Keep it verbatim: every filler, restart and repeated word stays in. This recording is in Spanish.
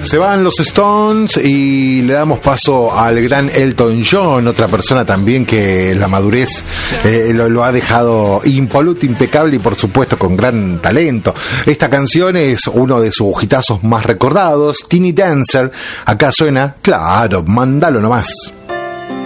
Se van los Stones y le damos paso al gran Elton John, otra persona también que la madurez eh, lo, lo ha dejado impoluto, impecable y por supuesto con gran talento. Esta canción es uno de sus hitazos más recordados, Tiny Dancer. Acá suena, claro, mándalo nomás.